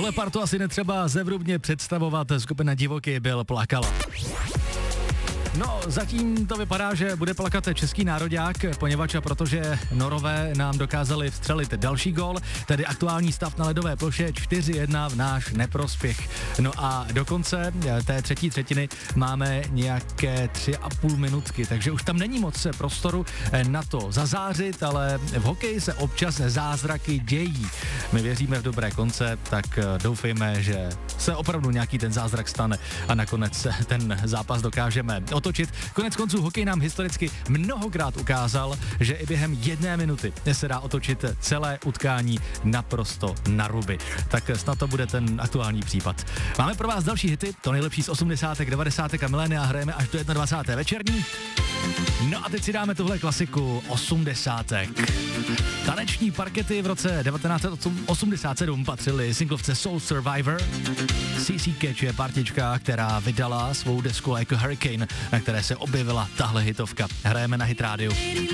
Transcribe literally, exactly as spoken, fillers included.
Tuhle partu asi netřeba zevrubně představovat, skupina Divoký byl plakala. No, zatím to vypadá, že bude plakat český nároďák, poněvadž a protože Norové nám dokázali vstřelit další gól, tedy aktuální stav na ledové ploše čtyři jedna v náš neprospěch. No a do konce té třetí třetiny máme nějaké tři a půl minutky, takže už tam není moc prostoru na to zazářit, ale v hokeji se občas zázraky dějí. My věříme v dobré konce, tak doufejme, že se opravdu nějaký ten zázrak stane a nakonec ten zápas dokážeme otočit. Konec konců hokej nám historicky mnohokrát ukázal, že i během jedné minuty se dá otočit celé utkání naprosto na ruby. Tak snad to bude ten aktuální případ. Máme pro vás další hity, to nejlepší z osmdesátek, devadesátek a milénia hrajeme až do dvacáté první večerní. No a teď si dáme tuhle klasiku osmdesátek. Taneční parkety v roce devatenáct osmdesát sedm patřily singlovce Soul Survivor. C C Catch je partička, která vydala svou desku Like a Hurricane, na které se objevila tahle hitovka. Hrajeme na Hit rádiu.